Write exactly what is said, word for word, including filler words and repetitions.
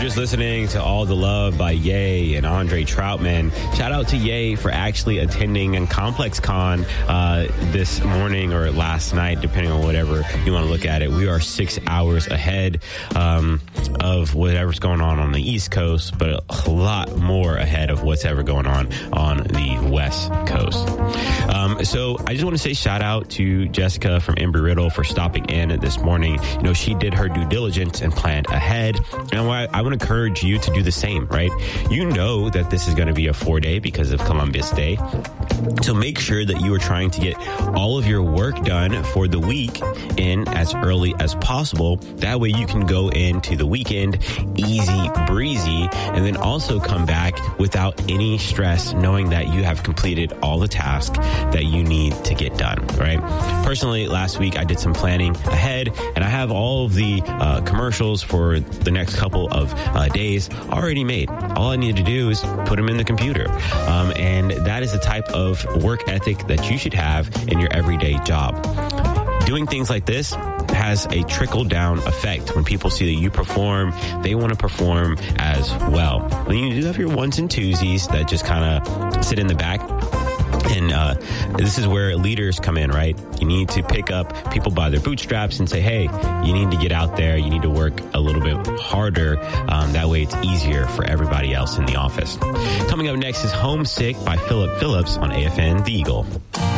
just listening to All the Love by Ye and Andre Troutman. Shout out to Ye for actually attending a Complex Con uh, this morning or last night, depending on whatever you want to look at it. We are six hours ahead um, of whatever's going on on the East Coast, but a lot more ahead of what's ever going on on the West Coast. Um, so I just want to say shout out to Jessica from Embry-Riddle for stopping in this morning. You know, she did her due diligence and planned ahead. And I, I want to encourage you to do the same, right? You know that this is going to be a four day because of Columbus Day. So make sure that you are trying to get all of your work done for the week in as early as possible. That way you can go into the weekend easy breezy and then also come back without any stress, knowing that you have completed all the tasks that you need to get done, right? Personally, last week I did some planning ahead and I have all of the uh, commercials for the next couple of uh, days already made. All I need to do is put them in the computer. Um, and that is the type of work ethic that you should have in your everyday job. Doing things like this has a trickle-down effect. When people see that you perform, they want to perform as well. When you do have your ones and twosies that just kind of sit in the back, and uh, this is where leaders come in, right? You need to pick up people by their bootstraps and say, hey, you need to get out there. You need to work a little bit harder. Um, that way it's easier for everybody else in the office. Coming up next is Homesick by Philip Phillips on A F N The Eagle.